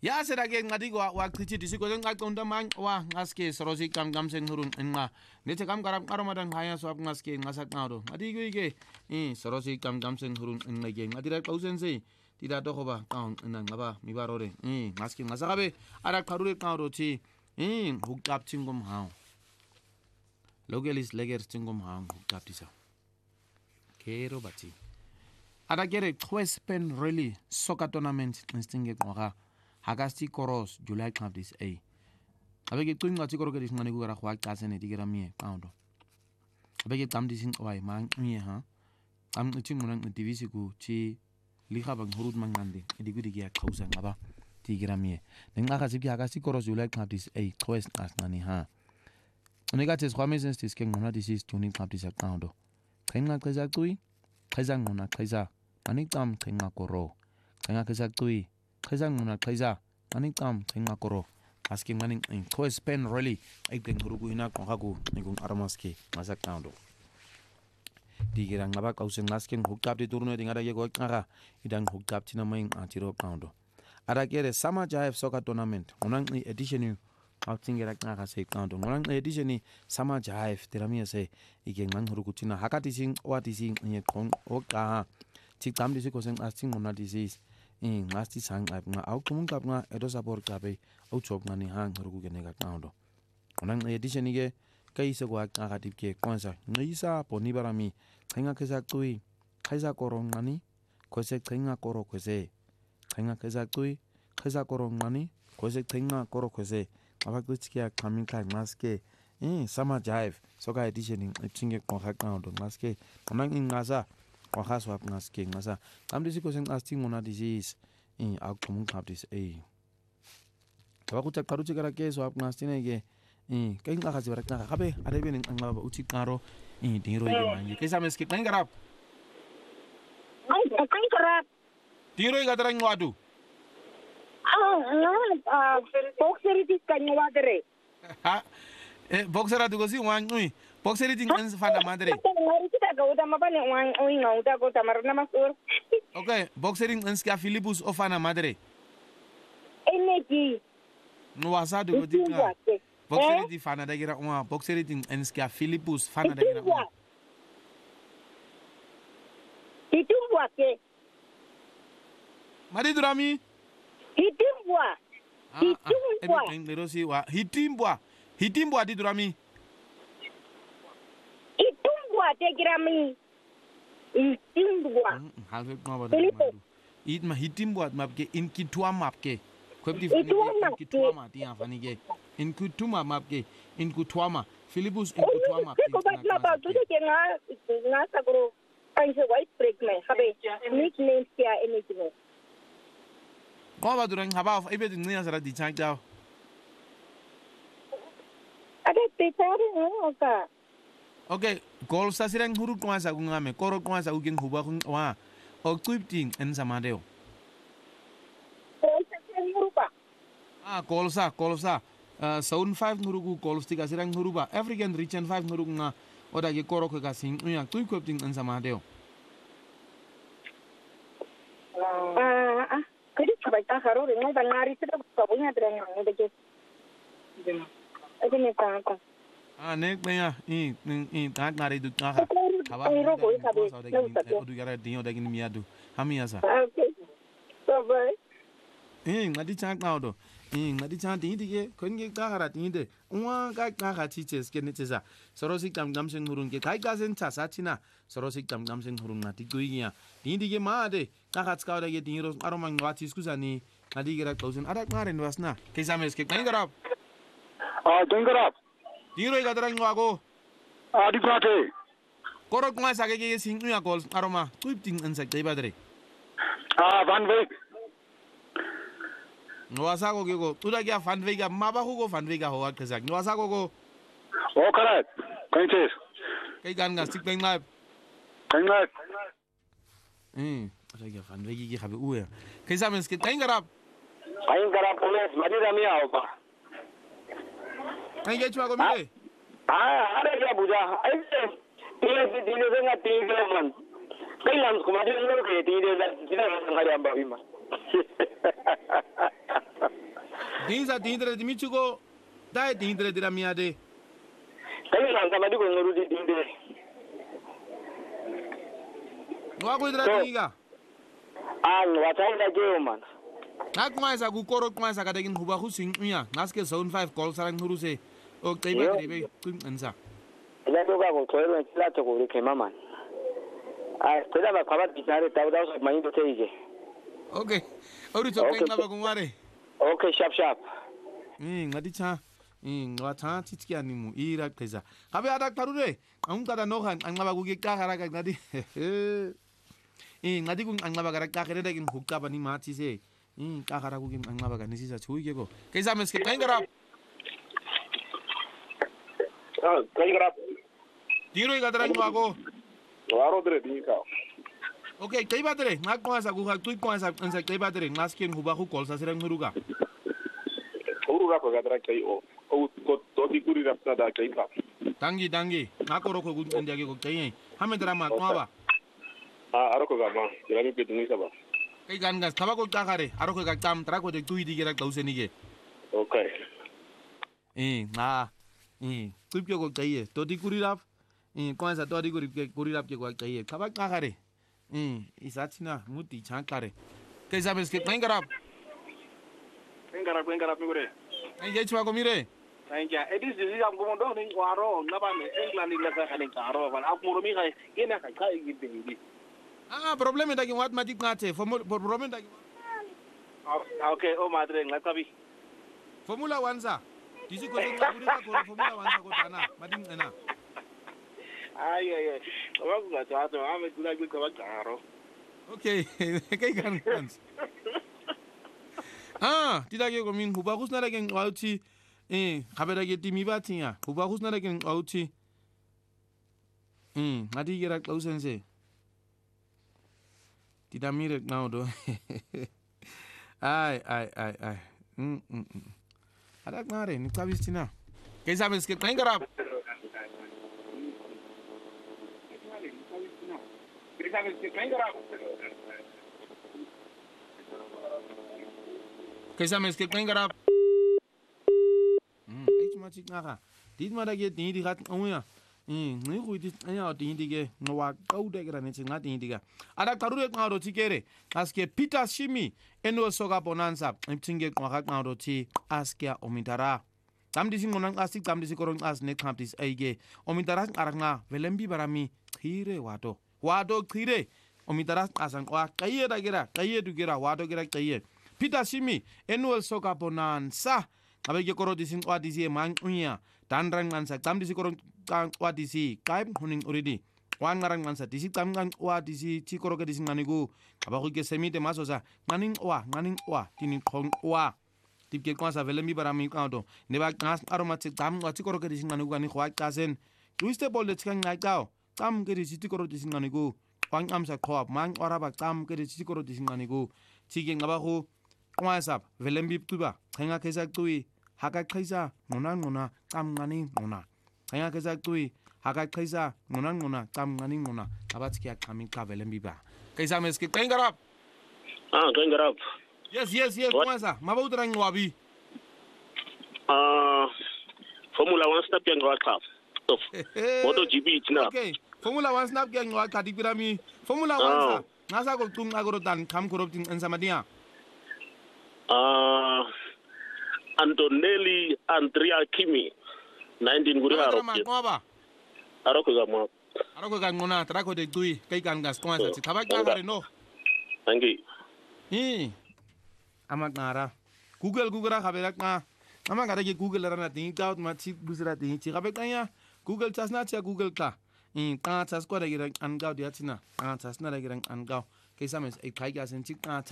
Ya sedake ngadi wa khithi disiko ngaqo untamang wa ngaske sorosi kam senhurun enqa nethe kam karab qaromadan khaya swap ngaske ngasaqaro ngadi ke sorosi kam senhurun enqeke ngadi ra qausense tida togoba qaun enangaba mibarore ngaske ngasakabe ara qarure qaro thi hukap tingom hao logelis leger tingom hao hukap tisa kero bati ara kere Qwespen really soccer tournament instinge qoga Hagasti Koros July Club this A. Abege twinga tikoro ke disngane ku gara khwa qase ne dikira mie paundo. Abege tam dising oi mang mie ha. Am tinguna divisi ku chi liga bang hurut mangande edigu digia khausa ngaba dikira mie. Nenga ka sipi Hagasti Koros July Club this A Qwest asnani ha. Onega tes khwame sense this ke ngona this is tuning club this paundo. Khenga qeza tui qeza ngona qeza anitam khenga koro. Khenga qeza tui Khazang muna khaza ani tam thinga koro asking maning Qwespen really aikeng hurugu ina qhaku ngung aramaski masak taundo digirang ngaba kauseng asking hukap di turno dingara ye go qhaga idang hukap tina maing atiro paundo ara kere Summer Jive Soccer Tournament onang edition outingira qhaga sei paundo onang edition ni Summer Jive tiramia se igeng mang hurugu tina hakati sing wati sing ye khong oka tikam disi koseng asking ona disease ngasti sang nga au kumun kap nga edo sapor kape au chok ngani hang rugu gene ga kaundo onang edition ige kai se gwa ka tip ke konsa ngisa poni barami thenga kesa tui khaisa korong ngani kose thenga koro kose thenga kesa tui khaisa korong ngani kose thenga koro kose aba kuchkia coming kai maske Summer Jive Soccer edition ipsinge ko ha kaundo maske onang ngasa Wahas wap ngaske ngasa tam disi ko seng asting mona disease au kumun kap dis tawa kutak paru chikara ke swap ngastine ge kai ngaka jibarak na kabe arebe ning angaba uchi karo dingro ige manje kai sames ke kai garap dingro iga tarang wadu boxer dis kanwa dere ha boxer adu gosi wan boxer din ans fanda madre okay boxering ans ka Philippus ofana madre energy no wasadu godika boxer di fana dagira uma boxer din ans ka Philippus fana dagira uma hitimbwa ke mari durami hitimbwa hitimbwa di durami Tegrami Itimbwa halve ma bada it ma hitimbwa mapke in kitwa mapke kwebdi fani kitwa ma ti afani ge in kutuma mapke in kutwa Philippus in kutwa mapke ko ba ba tu ke nga sagro panse white break me habe nickname kia anything ko ba durang haba ibe din nya sara di changja ade petare oka Okay, gol sa sirang huruk kuasa kungame, koro kuasa uging huba kung wa, o tuipting en samadeo. Kolsa. Sound 5 nurugu kols tiga sirang huruba, African region 5 nurug nga, oda ge koro ke kasing, uya tuipting en samadeo. Kedi sabai ta haro ringai banari sida kabunya drang nga de. Ade ne ta. Nek benya tak ngari du ka kawa odu gara dinyo dagin miadu hamiasa Okay so bye ngadi chak naudo ngadi chan din dige konge ka gara din de unwa ka teachers ke netesa sorosi kam sing hurun ke kai ka sen cha satina sorosi kam sing hurun ngati kuinya din dige ma de ka ska da ge din ro aromang wati skusani ngadi gara kausen ada ngaren wasna ke sames ke kai garap dengarap Diro iga tarang wago. Di prate. Korok mas age ge sing ya gol aroma. Tuipting ansak dai badre. Van Wyk. No asago ge go. Tuda ge Van Wyk maba hu go Van Wyk ho ak kazak. No asago go. O correct. Kanches. Kai gan ga sik bang live. Kangat. Ada ge Van Wyk ge khabe uya. Kai samens ke tain garap. Kain garap police madi ramia hoba. Kai ge chwa go mile. Ada dia buja. Dia sangat tinggi man. Kai lam ko madi lo ke dia tidak ngari amba bima. Insa tindre di michugo dai tindre di ramiade. Kaya lang kamadi ko nguru di dinde. Wa ko dra tinga. Wataenda jeo man. Nakwaisa ku koro kwaisa kadagin huba husing uya. Naske zone 5 call sarang huruse. O taiba kribe kun ansa. Ila to ba ko toyo la to ko ke mama. Tela ba kabat bisare tawda so mani to teje. Okay. Ori to penga ba kumare. Okay, sharp. Ngadi cha. Ngwatha titki animu ira keza. Kabe ada karure. Angkada nohan angaba ku ke kahara ka ngadi. Ngadi ku angaba gara kahare dagin hukka bani mati se. Kahara ku ke angaba ga nisisa chui ke ko. Keza meske penga Kaigarap. Diro igadra ngwago. Waro dre dinka. Okay, kaiba dre. Ngak kwasa ku hak tui kwasa ansa kaiba dre. Ngasken huba ku kol sa serang huruga. Uruga ko gadra kai o. O to di kuri rapna da kai ka. Dangi. Ngakoro ko gun andiage ko kai. Hame dra ma kwaba. Aroko ga ma. Dirami pe dungi saba. Kai gan gas kaba ko kakare. Aroko ga tam tra ko de tui di gira tausenige. Okay. Tupyo ko kai. To di kuri rap. Kwanza to di kuri rap ke ko kai. Kaba kakare. Isatina muti chankare. Kai sabes ke pengarap. Pengarap mi gore. Ye chwa ko mire. Thank Edis dizi am ko ndo ni waro na ba me england ni la ka ni karo ba ak muro mi kai gena kai gidi. Problema dagi wat matik ngate. Problema dagi. Okay, madre ngatabi. Formula 1 sa. Disi ko ngaburi ko Formula 1 sa ko tana. Mading ena. Ay. Wa ko ga to ame kula ko ba karo. Okay, kai kan. Tidage ko min hubagus na lageng wauti kabedage timi batinga. Hubagus na lageng wauti. Mati gira klausense. Tidamire now do. Ay. Adak nare ni kabistina. Kai sabes ke pengarap. Kaisa meske pengarap. Ai cuma cik ngaka. Dit mada ge ni dikat nguya. Ni ku dit anya di dige ngwa kau de gra ne cinga di diga. Ada karure ngaro tikere. Aske Peter Shimi eno soga bonanza. Mtinge ngwa ngaro ti askia omintara. Tamdi singonang asik tamdi sikorong as ne kamptis aige. Omintara aranga velembi barami khire wato. Wato khire. Omintara asan kwa kaye dugera wato gira kaye. Peter Shimi annual soka bonanza abege koro disin kwa disi mangunya danrang mansa tam disi koro kwa disi kaib huning already wan ngarang mansa disi tam ngang kwa disi ti koro ke disin manigu abaku ke semite masosa maning wa tinin khong wa tipke kwa sa velemi barami kaudo neba ngas aromatic tam wa ti koro ke disin manigu ani khwa kasen twiste bol de tsang ngai tao tam ke disi ti koro disin manigu wang amsa khop mang oraba tam ke disi ti koro disin manigu tige ngabaku Kwasap, velembi tuba, kaya kesa tui, haka kaisa, ngona, tam ngani ngona. Kaya kesa tui, haka kaisa, ngona, tam ngani ngona. Abat kia kami ka velembi ba. Kaisa meski tengarap. Tengarap. Yes, kwasa. Mabau terang wabi. Formula 1 step yang wakaf. MotoGP itina. Okay. Formula 1 snap yang wakaf di pirami. Formula 1 sa. Nasa ko tung agorotan kam korupting ensamadia. Antonelli Andrea Kimi 19 guri aroko ga ngona trako de tui kai kan gas ko sa tabak na no angi amak nara Google khaberak na ama gara ke Google rana ting taut ma chip busra ting chi khabek ya Google chasna cha Google ka ta chas ko da giran an gaw dia china ta chasna da giran an gaw kai sames ai kai ga sen chi